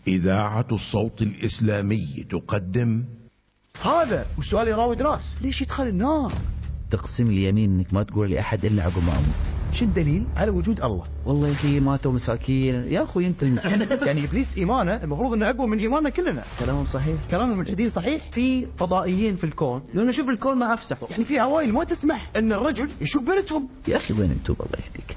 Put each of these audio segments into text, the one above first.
إذاعة الصوت الإسلامي تقدم. هذا والسؤال يراود راس، ليش يدخل النار؟ تقسم لي يمين انك ما تقول لأحد الا عقب ما اموت. شو الدليل على وجود الله؟ والله يا اخي ماتوا مساكين يا اخوي انت المسكين. يعني ابليس ايمانه المفروض انه اقوى من ايماننا كلنا. كلامهم صحيح، كلام الملحدين صحيح. في فضائيين في الكون لانه شوف الكون ما افسحوا، يعني في عوائل ما تسمح ان الرجل يشوف بنتهم. يا اخي وين انتم الله يهديك.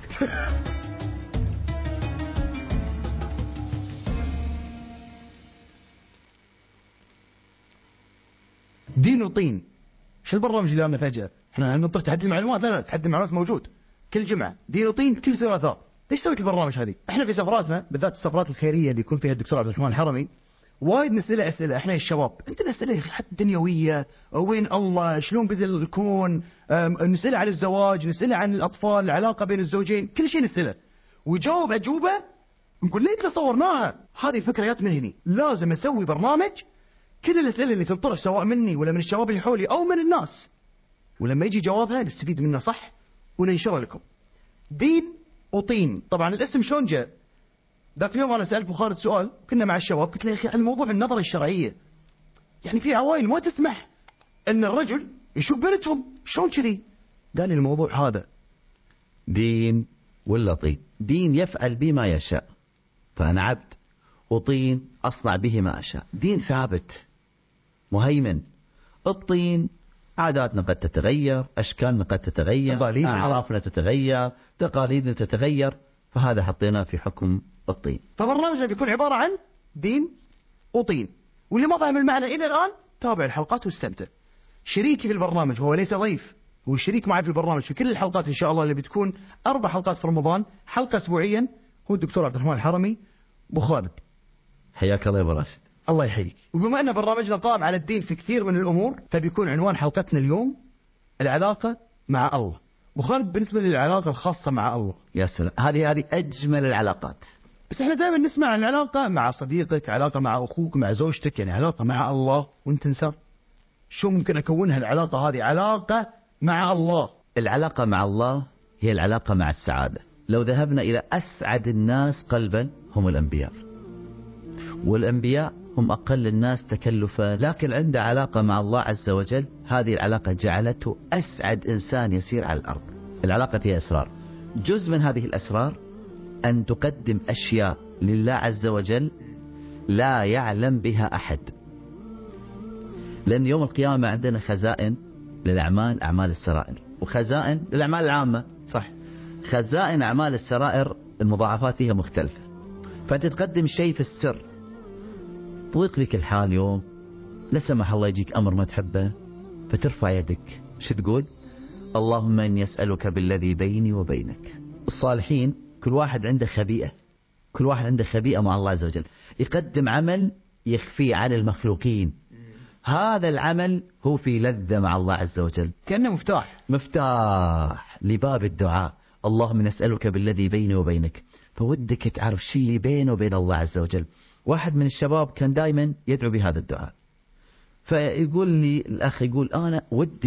دين وطين. شو البرنامج اللي لنا فجأة؟ احنا ننطر تحدي المعلومات. لا تحدي المعلومات موجود كل جمعة. دين وطين كل ثلاثاء. ليش سويت البرنامج هذه؟ احنا في سفراتنا بالذات السفرات الخيرية اللي يكون فيها الدكتور عبد الرحمن الحرمي وايد نسأله أسئلة. احنا الشباب عندنا أسئلة حتى دنيوية، وين الله، شلون بدأ الكون، نسأله عن الزواج، نسأله عن الأطفال، العلاقة بين الزوجين، كل شيء نسأله ويجاوب أجوبة نقول ليتنا صورناها. هذه الفكرة جات من هني. لازم أسوي برنامج كل الأسئلة اللي تنطرح سواء مني ولا من الشباب اللي حولي أو من الناس، ولما يجي جوابها نستفيد منه صح وننشره لكم. دين وطين. طبعا الاسم شلون جاء؟ ذاك اليوم أنا سألت أبو خالد سؤال، كنا مع الشباب، قلت له يا أخي عن موضوع النظرة الشرعية، يعني في عوائل ما تسمح أن الرجل يشوف بنتهم، شلون كذي؟ قال لي الموضوع هذا دين ولا طين؟ دين يفعل بي ما يشاء فأنا عبد، وطين أصنع به ما أشاء. دين ثابت مهيمن، الطين عاداتنا قد تتغير، أشكالنا قد تتغير، أعرافنا تتغير، تقاليدنا تتغير، فهذا حطيناه في حكم الطين. فبرنامجنا بيكون عبارة عن دين وطين، واللي ما فاهم المعنى إلى الآن تابع الحلقات واستمتع. شريكي في البرنامج هو ليس ضيف، هو شريك معي في البرنامج في كل الحلقات إن شاء الله اللي بتكون 4 حلقات في رمضان، حلقة أسبوعيا، هو الدكتور عبد الرحمن الحرمي. أبو خالد حياك الله يا أبو راشد. الله يحييك. وبما أن برنامجنا قائم على الدين في كثير من الأمور، فبيكون عنوان حلقتنا اليوم العلاقة مع الله. أبو خالد بالنسبة للعلاقة الخاصة مع الله، يا سلام، هذه أجمل العلاقات. بس احنا دائما نسمع عن العلاقة مع صديقك، علاقة مع أخوك، مع زوجتك، يعني علاقة مع الله وانت انسان. شو ممكن أكونها العلاقة هذه؟ علاقة مع الله. العلاقة مع الله هي العلاقة مع السعادة. لو ذهبنا إلى أسعد الناس قلبا هم الأنبياء، والأنبياء هم أقل الناس تكلفا، لكن عنده علاقة مع الله عز وجل، هذه العلاقة جعلته أسعد إنسان يسير على الأرض. العلاقة فيها أسرار، جزء من هذه الأسرار أن تقدم أشياء لله عز وجل لا يعلم بها أحد، لأن يوم القيامة عندنا خزائن للأعمال، أعمال السرائر، وخزائن للأعمال العامة. صح، خزائن أعمال السرائر المضاعفات فيها مختلفة، فأنت تقدم شيء في السر، ضيق لك الحال يوم لا سمح الله يجيك أمر ما تحبه، فترفع يدك شو تقول؟ اللهم إني أسألك بالذي بيني وبينك. الصالحين كل واحد عنده خبيئة، كل واحد عنده خبيئة مع الله عز وجل، يقدم عمل يخفي عن المخلوقين، هذا العمل هو في لذة مع الله عز وجل، كأنه مفتاح لباب الدعاء. اللهم نسألك بالذي بيني وبينك، فودك تعرف شو اللي بينه وبين الله عز وجل. واحد من الشباب كان دائما يدعو بهذا الدعاء، فيقول لي الأخ، يقول أنا ودي